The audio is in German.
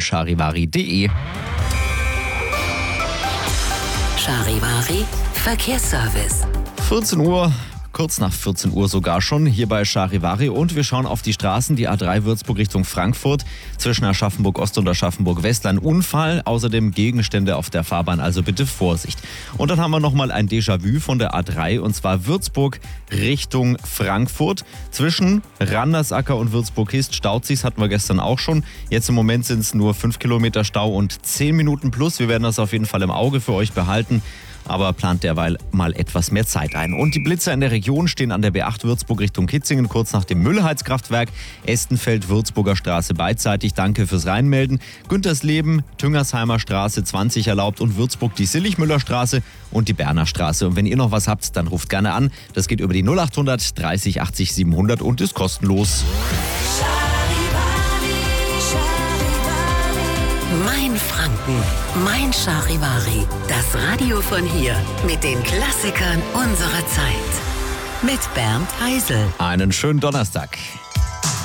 charivari.de. Charivari Verkehrsservice. 14 Uhr. Kurz nach 14 Uhr sogar schon, hier bei Charivari. Und wir schauen auf die Straßen, die A3 Würzburg Richtung Frankfurt. Zwischen Aschaffenburg-Ost und Aschaffenburg-West ein Unfall. Außerdem Gegenstände auf der Fahrbahn, also bitte Vorsicht. Und dann haben wir nochmal ein Déjà-vu von der A3, und zwar Würzburg Richtung Frankfurt. Zwischen Randersacker und Würzburg-Hist staut sich's, hatten wir gestern auch schon. Jetzt im Moment sind es nur 5 Kilometer Stau und 10 Minuten plus. Wir werden das auf jeden Fall im Auge für euch behalten. Aber plant derweil mal etwas mehr Zeit ein. Und die Blitzer in der Region stehen an der B8 Würzburg Richtung Kitzingen, kurz nach dem Müllheizkraftwerk. Estenfeld, Würzburger Straße beidseitig. Danke fürs Reinmelden. Güntersleben, Tüngersheimer Straße 20 erlaubt und Würzburg die Sillichmüller-Straße und die Berner Straße. Und wenn ihr noch was habt, dann ruft gerne an. Das geht über die 0800 30 80 700 und ist kostenlos. Mein Franken, mein Charivari. Das Radio von hier mit den Klassikern unserer Zeit. Mit Bernd Heisel. Einen schönen Donnerstag.